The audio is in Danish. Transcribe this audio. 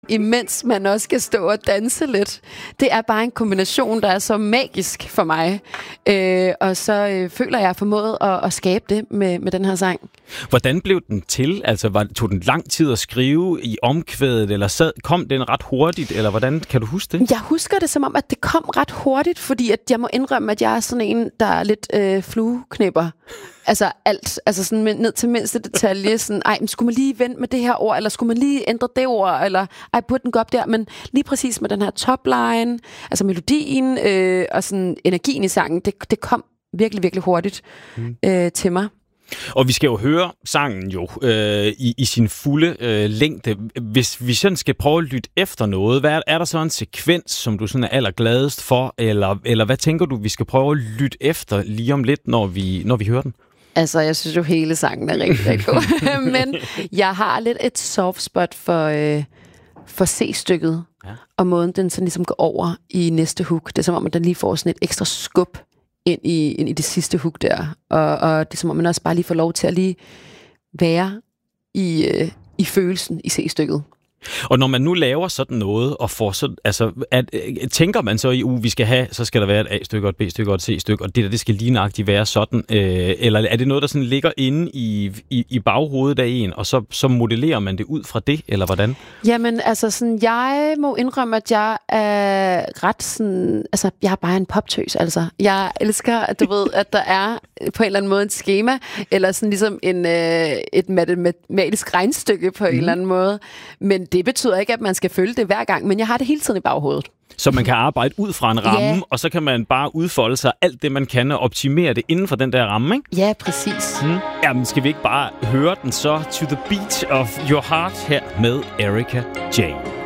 imens man også skal stå og danse lidt. Det er bare en kombination, der er så magisk for mig. Og så føler jeg formået at skabe det med den her sang. Hvordan blev den til? Altså, tog den lang tid at skrive i omkvædet, eller kom den ret hurtigt, eller hvordan kan du huske det? Jeg husker det som om, at det kom ret hurtigt, fordi at jeg må indrømme, at jeg er sådan en, der er lidt flueknæpper. Altså alt, altså sådan ned til mindste detalje, sådan, men skulle man lige vente med det her ord, eller skulle man lige ændre det ord, eller burde den gå op der, men lige præcis med den her topline, altså melodien, og sådan energien i sangen, det kom virkelig, virkelig hurtigt til mig. Og vi skal jo høre sangen jo i sin fulde længde. Hvis vi sådan skal prøve at lytte efter noget, er der så en sekvens, som du sådan er allergladest for, eller hvad tænker du, vi skal prøve at lytte efter lige om lidt, når vi hører den? Altså, jeg synes jo, hele sangen er rigtig, rigtig god. Men jeg har lidt et soft spot for C-stykket, og måden den sådan ligesom går over i næste hook. Det er som om, at den lige får sådan et ekstra skub ind i det sidste hook der. Og det er som om, man også bare lige får lov til at lige være i følelsen i C-stykket. Og når man nu laver sådan noget, og får så, altså, tænker man så vi skal have, så skal der være et A-stykke, og et B-stykke, og et C-stykke, og det skal lige nøjagtigt være sådan, eller er det noget, der sådan ligger inde i baghovedet af en, og så modellerer man det ud fra det, eller hvordan? Jamen, altså sådan, jeg må indrømme, at jeg er ret sådan, altså, jeg er bare en poptøs, altså. Jeg elsker, at du ved, at der er på en eller anden måde et schema, eller sådan ligesom et matematisk regnstykke på en eller anden måde, men det betyder ikke, at man skal følge det hver gang, men jeg har det hele tiden i baghovedet. Så man kan arbejde ud fra en ramme, og så kan man bare udfolde sig alt det, man kan, og optimere det inden for den der ramme, ikke? Ja, præcis. Jamen, skal vi ikke bare høre den så? To the beat of your heart her med Erika Jane.